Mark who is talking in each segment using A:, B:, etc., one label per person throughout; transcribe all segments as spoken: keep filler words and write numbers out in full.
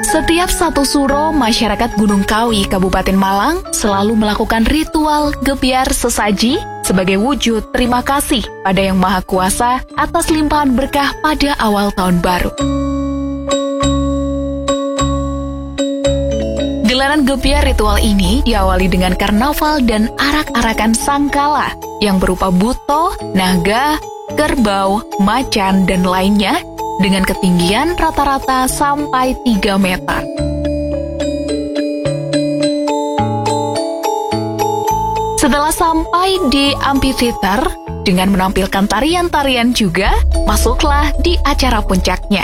A: Setiap satu suro, masyarakat Gunung Kawi, Kabupaten Malang selalu melakukan ritual gebyar sesaji sebagai wujud terima kasih pada Yang Maha Kuasa atas limpahan berkah pada awal tahun baru. Gelaran gebyar ritual ini diawali dengan karnaval dan arak-arakan sangkala yang berupa buto, naga, kerbau, macan, dan lainnya dengan ketinggian rata-rata sampai tiga meter. Setelah sampai di amphitheater, dengan menampilkan tarian-tarian juga, masuklah di acara puncaknya.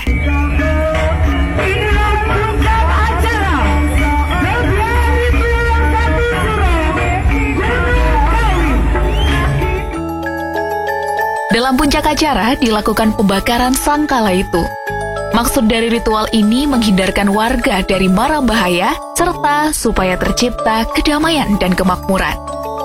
A: Dalam puncak acara dilakukan pembakaran sangkala itu. Maksud dari ritual ini menghindarkan warga dari mara bahaya, serta supaya tercipta kedamaian dan kemakmuran.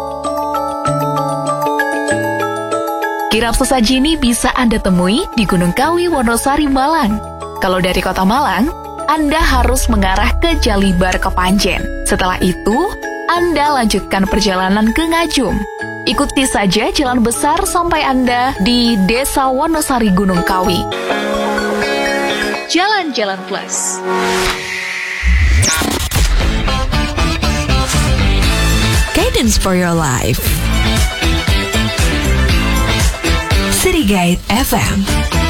A: Kirap sesaji ini bisa Anda temui di Gunung Kawi, Wonosari, Malang. Kalau dari kota Malang, Anda harus mengarah ke Jalibar Kepanjen. Setelah itu, Anda lanjutkan perjalanan ke Ngajum. Ikuti saja jalan besar sampai Anda di Desa Wonosari, Gunung Kawi. Jalan-jalan plus.
B: Guidance for your life. City Guide F M.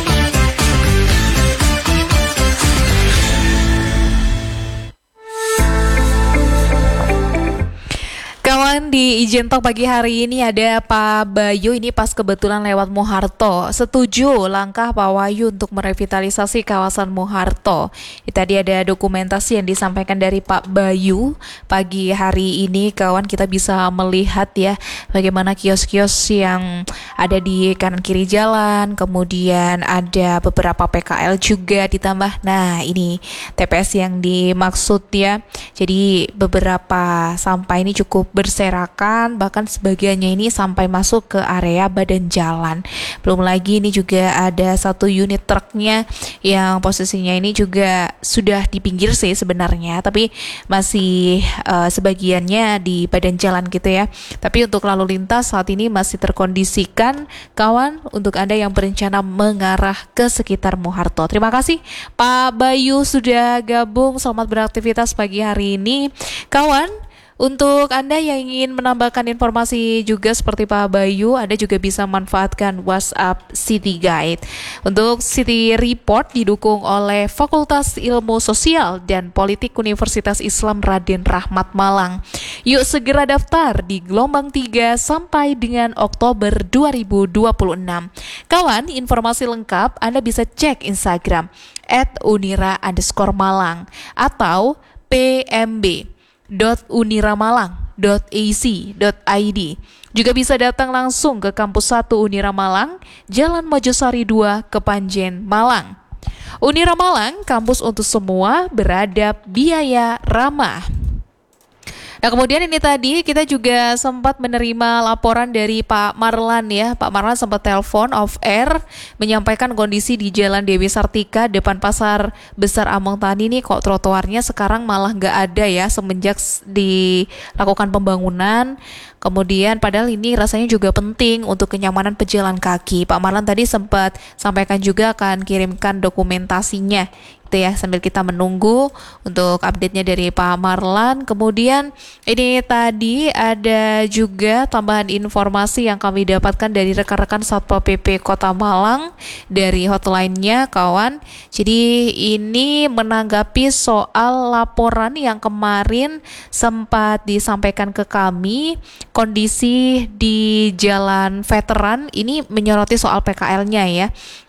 B: Kawan, di Ijen Talk pagi hari ini ada Pak Bayu, ini pas kebetulan lewat Moharto. Setuju langkah Pak Wahyu untuk merevitalisasi kawasan Moharto. Tadi ada dokumentasi yang disampaikan dari Pak Bayu pagi hari ini. Kawan, kita bisa melihat ya bagaimana kios-kios yang ada di kanan kiri jalan. Kemudian ada beberapa P K L juga ditambah. Nah, ini T P S yang dimaksud ya. Jadi beberapa sampah ini cukup berserakan, bahkan sebagiannya ini sampai masuk ke area badan jalan. Belum lagi ini juga ada satu unit truknya yang posisinya ini juga sudah di pinggir sih sebenarnya, tapi masih uh, sebagiannya di badan jalan gitu ya. Tapi untuk lalu lintas saat ini masih terkondisikan, kawan, untuk Anda yang berencana mengarah ke sekitar Moharto. Terima kasih Pak Bayu sudah gabung, selamat beraktivitas pagi hari ini. Kawan, untuk Anda yang ingin menambahkan informasi juga seperti Pak Bayu, Anda juga bisa manfaatkan WhatsApp City Guide. Untuk City Report didukung oleh Fakultas Ilmu Sosial dan Politik Universitas Islam Raden Rahmat Malang. Yuk segera daftar di gelombang tiga sampai dengan Oktober dua ribu dua puluh enam. Kawan, informasi lengkap Anda bisa cek Instagram at unira underscore malang atau pmb dot uniramalang dot a c dot i d. Juga bisa datang langsung ke Kampus satu Unira Malang, Jalan Mojosari dua, Kepanjen, Malang. Unira Malang, kampus untuk semua, beradab, biaya ramah. Nah, kemudian ini tadi kita juga sempat menerima laporan dari Pak Marlan ya. Pak Marlan sempat telepon off air menyampaikan kondisi di Jalan Dewi Sartika depan Pasar Besar Among Tani ini kok trotoarnya sekarang malah nggak ada ya semenjak dilakukan pembangunan. Kemudian padahal ini rasanya juga penting untuk kenyamanan pejalan kaki. Pak Marlan tadi sempat sampaikan juga akan kirimkan dokumentasinya gitu ya, sambil kita menunggu untuk update-nya dari Pak Marlan. Kemudian ini tadi ada juga tambahan informasi yang kami dapatkan dari rekan-rekan Satpol P P Kota Malang dari hotline-nya, kawan. Jadi ini menanggapi soal laporan yang kemarin sempat disampaikan ke kami, kondisi di Jalan Veteran ini menyoroti soal P K L-nya ya.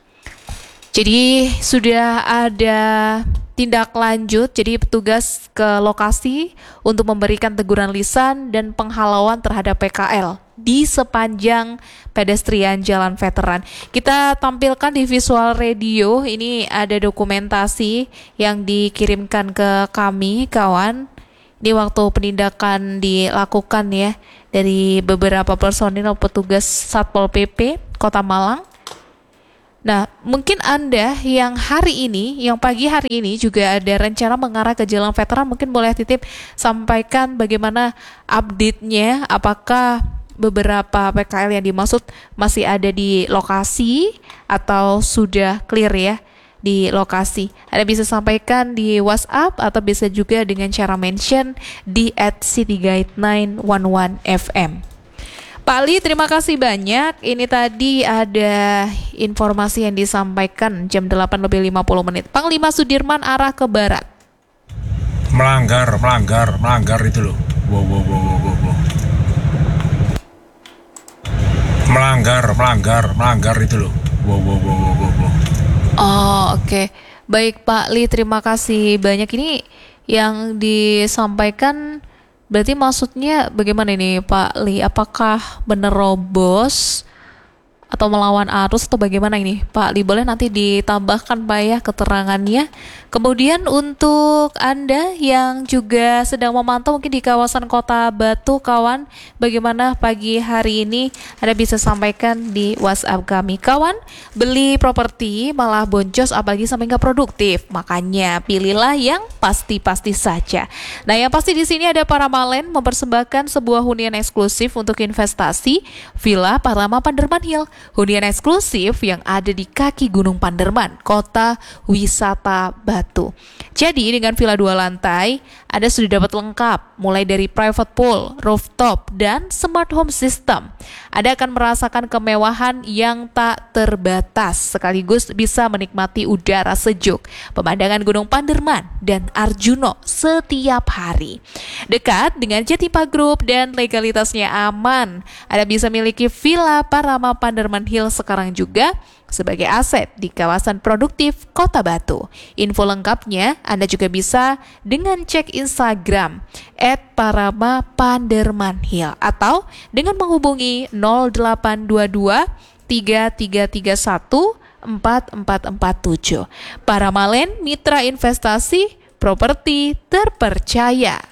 B: Jadi sudah ada tindak lanjut, jadi petugas ke lokasi untuk memberikan teguran lisan dan penghalauan terhadap P K L di sepanjang pedestrian Jalan Veteran. Kita tampilkan di visual radio, ini ada dokumentasi yang dikirimkan ke kami, kawan. Ini waktu penindakan dilakukan ya dari beberapa personil petugas Satpol P P Kota Malang. Nah, mungkin Anda yang hari ini, yang pagi hari ini juga ada rencana mengarah ke Jalan Veteran, mungkin boleh titip sampaikan bagaimana update-nya, apakah beberapa P K L yang dimaksud masih ada di lokasi atau sudah clear ya di lokasi. Anda bisa sampaikan di WhatsApp atau bisa juga dengan cara mention di at city guide sembilan satu satu F M. Pak Ali, terima kasih banyak. Ini tadi ada informasi yang disampaikan jam delapan lebih lima puluh menit. Panglima Sudirman arah ke barat.
C: Melanggar, melanggar, melanggar itu loh. Wow, wow, wow, wow, wow. Melanggar, melanggar, melanggar itu loh. Wow, wow, wow, wow, wow.
B: Oh, oke. Okay. Baik Pak Li, terima kasih banyak. Ini yang disampaikan berarti maksudnya bagaimana ini Pak Li? Apakah menerobos atau melawan arus atau bagaimana ini Pak Li? Boleh nanti ditambahkan Pak ya keterangannya. Kemudian untuk Anda yang juga sedang memantau mungkin di kawasan Kota Batu kawan, bagaimana pagi hari ini Anda bisa sampaikan di WhatsApp kami. Kawan, beli properti malah boncos apalagi sampai nggak produktif. Makanya pilihlah yang pasti-pasti saja. Nah, yang pasti di sini ada Paramalen mempersembahkan sebuah hunian eksklusif untuk investasi Villa Parama Panderman Hill. Hunian eksklusif yang ada di kaki Gunung Panderman, kota wisata Batu. Jadi dengan villa dua lantai, Anda sudah dapat lengkap, mulai dari private pool, rooftop, dan smart home system. Anda akan merasakan kemewahan yang tak terbatas, sekaligus bisa menikmati udara sejuk, pemandangan Gunung Panderman, dan Arjuno setiap hari. Dekat dengan Jatipa Group dan legalitasnya aman, Anda bisa miliki Villa Parama Panderman Hill sekarang juga sebagai aset di kawasan produktif Kota Batu. Info lengkapnya Anda juga bisa dengan cek Instagram et parama panderman hill atau dengan menghubungi nol delapan dua dua tiga tiga tiga satu empat empat empat tujuh. Paramalen, mitra investasi properti terpercaya.